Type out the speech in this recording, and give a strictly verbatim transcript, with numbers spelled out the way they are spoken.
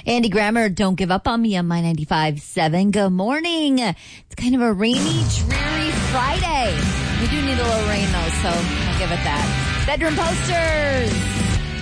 Andy Grammer, Don't Give Up on Me on My ninety-five point seven. Good morning. It's kind of a rainy, dreary Friday. We do need a little rain, though, so I'll give it that. Bedroom posters.